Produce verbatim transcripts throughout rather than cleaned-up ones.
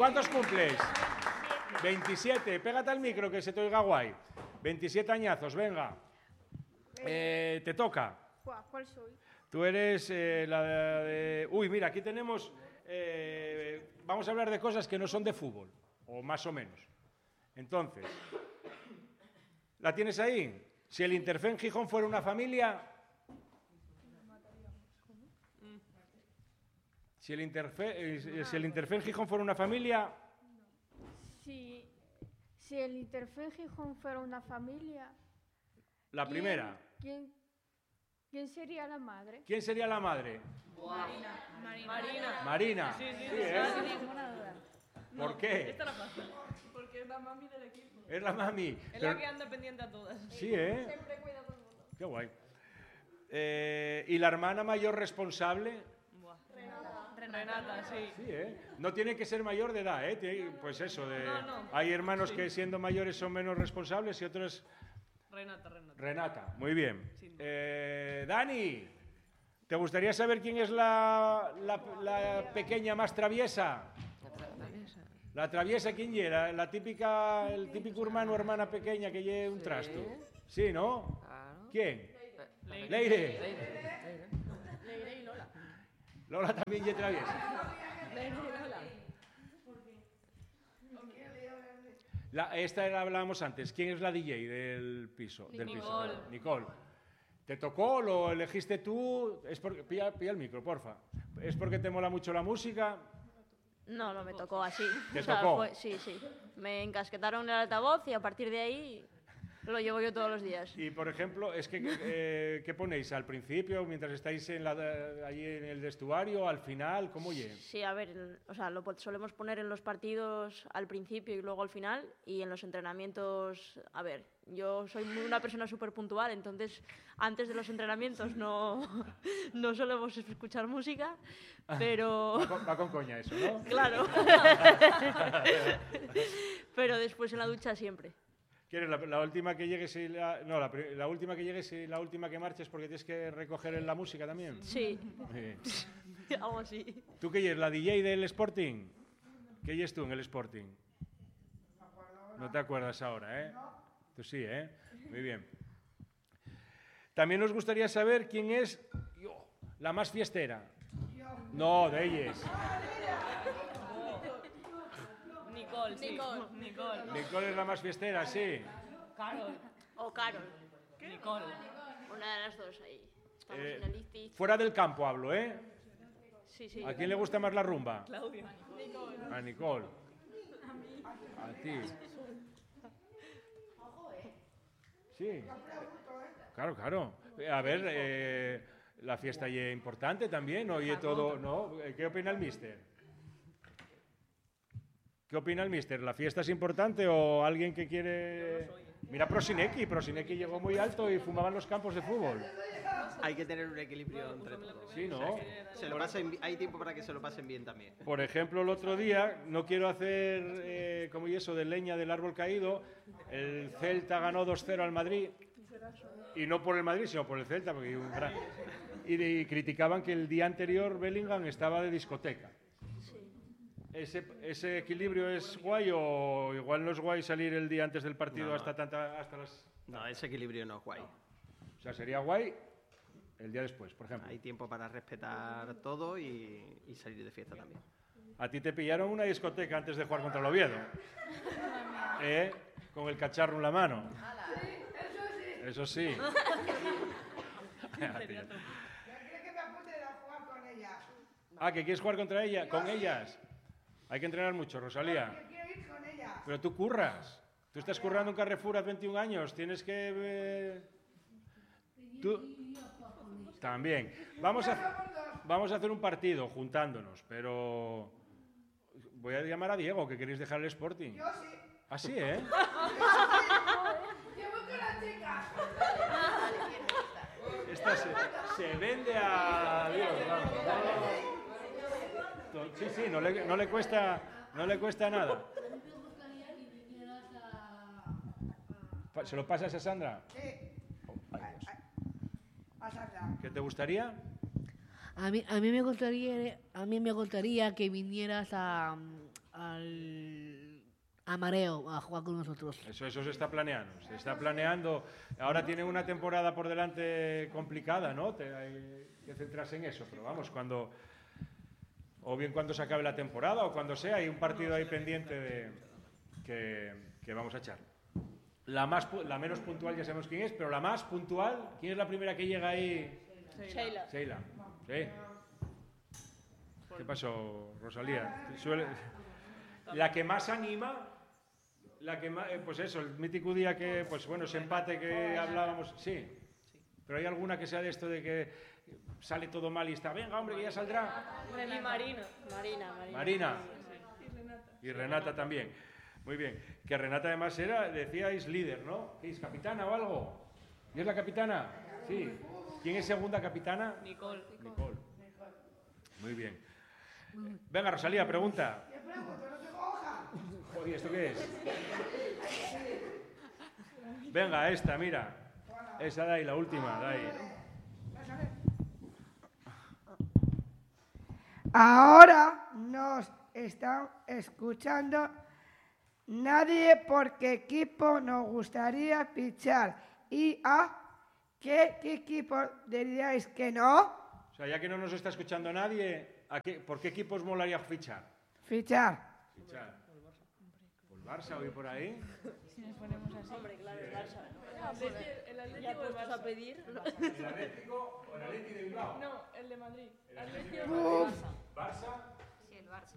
¿Cuántos cumples? veintisiete. Pégate al micro que se te oiga guay. veintisiete añazos, venga. Eh, te toca. ¿Cuál soy? Tú eres eh, la de... Uy, mira, aquí tenemos... Eh, vamos a hablar de cosas que no son de fútbol, o más o menos. Entonces, ¿la tienes ahí? Si el Interfen Gijón fuera una familia... Si el, Interfe, eh, si el Interfen Gijón fuera una familia... Si, si el Interfen Gijón fuera una familia... La primera. ¿Quién, quién sería la madre? ¿Quién sería la madre? Marina. Marina. Marina. Sí, sí, Sí, sí, ¿eh? sin ninguna duda. ¿Por No, qué? Esta era fácil. Porque es la mami del equipo. Es la mami. Es Pero... la que anda pendiente a todas. Sí, ¿eh? Siempre cuida a todo el mundo. Qué guay. Eh, ¿Y la hermana mayor responsable? Buah. Renata. Renata, sí. Sí, ¿eh? No tiene que ser mayor de edad, ¿eh? Tiene- Pues eso, de... No, no. hay hermanos Sí. que siendo mayores son menos responsables y otros... Renata, Renata. Renata, muy bien. Sin duda. Eh, Dani, ¿te gustaría saber quién es la, la, la pequeña más traviesa? La traviesa, ¿quién era? La típica, el típico hermano o hermana pequeña que lleva un trasto. Sí, ¿no? Claro. ¿Quién? Leire. Leire. Leire. Leire y Lola. Lola también lleva traviesa. Leire y Lola. La, esta la hablábamos antes. ¿Quién es la D J del piso? Del piso? Nicole. Nicole. ¿Te tocó? ¿Lo elegiste tú? Es porque, pilla, pilla el micro, porfa. ¿Es porque te mola mucho la música? No, no me tocó así. ¿Te O sea, tocó? fue- sí, sí. Me encasquetaron el altavoz y a partir de ahí lo llevo yo todos los días. Y, por ejemplo, es que, eh, ¿qué ponéis? ¿Al principio, mientras estáis en la, allí en el vestuario, al final? ¿Cómo oye? Sí, a ver, el- o sea, lo po- solemos poner en los partidos al principio y luego al final, y en los entrenamientos, a ver, yo soy muy- una persona súper puntual, entonces antes de los entrenamientos no, no solemos escuchar música, pero... Va con, va con coña eso, ¿no? Claro. Pero después en la ducha siempre. ¿Quieres la, la última que llegues y la... No, la, pri- la última que llegues y la última que marches porque tienes que recoger en la música también? Sí, Sí. algo así. ¿Tú qué eres? ¿La D J del Sporting? ¿Qué eres tú en el Sporting? No te acuerdas ahora, ¿eh? Tú sí, ¿eh? Muy bien. También nos gustaría saber quién es yo, la más fiestera. No, de ellas. Nicole, sí. Nicole. Nicole. Nicole es la más fiestera, sí. Carol. O Carol, Nicole. una de las dos ahí. Estamos Eh, en el ICI. Fuera del campo hablo, ¿eh? Sí, sí. ¿A quién le gusta más la rumba? Claudia. A Nicole. A ti. Sí. Claro, claro. A ver, eh, la fiesta ya es importante también, oye todo, ¿no? ¿Qué opina el míster? ¿Qué opina el míster? ¿La fiesta es importante o alguien que quiere...? Mira Prosinecki, Prosinecki llegó muy alto y fumaba en los campos de fútbol. Hay que tener un equilibrio entre todo. Sí, ¿no? Se lo pasen, hay tiempo para que se lo pasen bien también. Por ejemplo, el otro día, no quiero hacer eh, como y eso de leña del árbol caído, el Celta ganó dos cero al Madrid, y no por el Madrid, sino por el Celta, porque un gran- y, y criticaban que el día anterior Bellingham estaba de discoteca. ¿Ese, ¿Ese equilibrio es guay o igual no es guay salir el día antes del partido No, no. hasta, tanta, hasta las... No, ese equilibrio no es guay. O sea, sería guay el día después, por ejemplo. Hay tiempo para respetar todo y, y salir de fiesta también. A ti te pillaron una discoteca antes de jugar contra el Oviedo. ¿Eh? Con el cacharro en la mano. Eso sí. Ah, ¿que quieres jugar contra ella? ¿Con ellas? Hay que entrenar mucho, Rosalía. Pero tú curras. Tú estás currando en Carrefour hace veintiún años. Tienes que... eh, Tú... También. Vamos a, vamos a hacer un partido juntándonos, pero... Voy a llamar a Diego, que queréis dejar el Sporting. Yo sí. ¿Ah, sí, eh? Esta se, se vende a Dios, vamos. Sí, sí, no le, no le cuesta, no le cuesta nada. Pa- ¿Se lo pasas a Sandra? Oh, ay, Dios. ¿Qué te gustaría? A mí, a mí me gustaría, a mí me gustaría que vinieras a, al, a Mareo a jugar con nosotros. Eso, eso se está planeando. Se está planeando. Ahora tiene una temporada por delante complicada, ¿no? Te, hay que centrarse en eso. Pero vamos, cuando... O bien cuando se acabe la temporada o cuando sea, hay un partido ahí pendiente de, que, que vamos a echar. La, más, la menos puntual ya sabemos quién es, pero la más puntual, ¿quién es la primera que llega ahí? Sheila. Sheila. Sí. ¿Qué pasó, Rosalía? Suele... La que más anima, la que más, pues eso, el mítico día que, pues bueno, ese empate que hablábamos, sí. Pero hay alguna que sea de esto de que sale todo mal y está, venga, hombre, que ya saldrá. Y Marina. Marina, Marina. Marina. Y Renata también. Muy bien. Que Renata además era, decíais, líder, ¿no? ¿Qué es, capitana o algo? ¿Y es la capitana? Sí. ¿Quién es segunda capitana? Nicole. Nicole. Muy bien. Venga, Rosalía, pregunta. Oye, ¿esto qué es? Venga, esta, mira. Esa de ahí, la última, de ahí. Ahora nos están escuchando nadie por qué equipo nos gustaría fichar y a qué, qué equipo diríais que no. O sea, ya que no nos está escuchando nadie, ¿a qué, ¿por qué equipos molaría fichar? Fichar. Fichar. ¿Por el Barça o ir por ahí? Si nos ponemos así. Hombre, claro, el Barça. El Atlético Ya o el puestos a Barça. pedir. ¿El Atlético o el Atlético de Bilbao? No, el de Madrid. Atlético de Uf. ¿Barça? Sí, el Barça.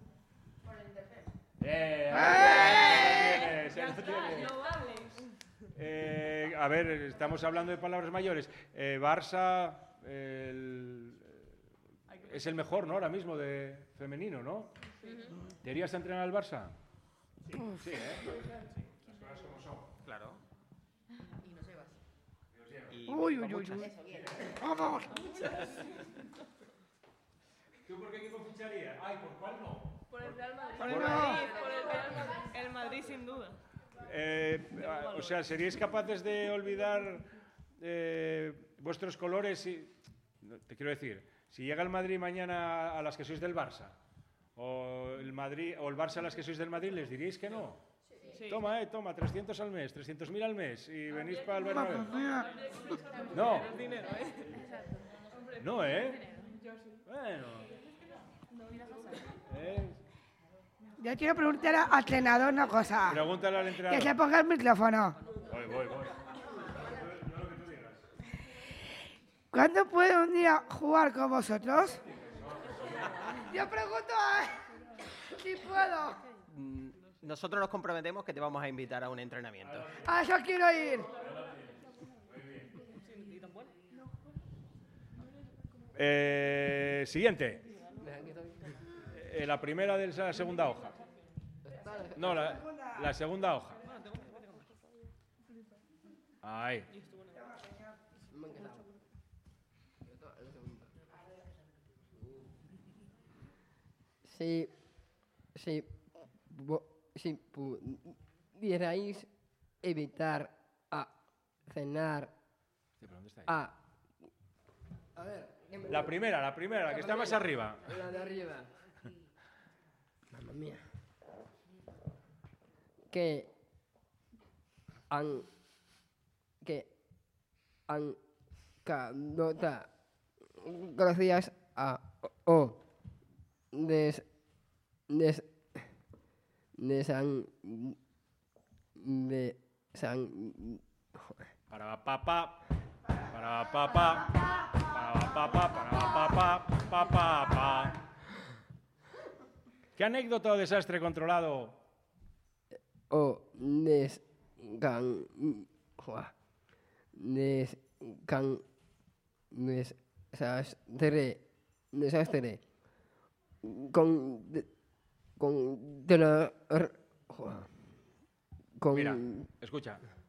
Eh, ahí lo tienes, ahí lo tienes. No hables. Eh, a ver, estamos hablando de palabras mayores. Eh, Barça el- es el mejor, ¿no? Ahora mismo de femenino, ¿no? ¿Te irías a entrenar al Barça? Sí, sí, ¿eh? Las cosas como son. Claro. Y nos llevas. Y Uy, con uy, uy, muchas. uy. Eso, bien. Vamos. ¿Tú por qué equipo ficharías? Ay, ¿por cuál no? Por el Real Madrid. Por Por el el Madrid. Madrid. Por el Real Madrid. El Madrid sin duda. Eh, o sea, ¿seríais capaces de olvidar eh, vuestros colores? Y, no, te quiero decir, si llega el Madrid mañana a las que sois del Barça, o el Madrid o el Barça a las que sois del Madrid, ¿les diríais que no? Sí. Toma, eh, toma, trescientos al mes, trescientos mil al mes y venís para el Bernabéu. No. Dinero, ¿eh? No, ¿eh? Bueno. Eh, Yo quiero preguntar al entrenador una cosa. Pregúntale al entrenador. Que se ponga el micrófono. Voy, voy, voy. Yo lo que tú digas. ¿Cuándo puedo un día jugar con vosotros? Yo pregunto a... si puedo. Mm, Nosotros nos comprometemos que te vamos a invitar a un entrenamiento. A eso quiero ir. Eh, siguiente. Eh, la primera de la segunda hoja. No, la, la segunda hoja. Ahí. Si, si, vo- si pudierais evitar a cenar ¿Pero dónde está ahí? a... A ver, ¿qué me- La primera, la primera, la que está más arriba. La de arriba. Mamma mía. Que han que han canota gracias a o des des desan de san Para papá, para papá, para papá, para papá, para papá. ¿Qué anécdota o desastre controlado? o descan joa, descan desastre desastre con de- con de la joa, con Mira, escucha.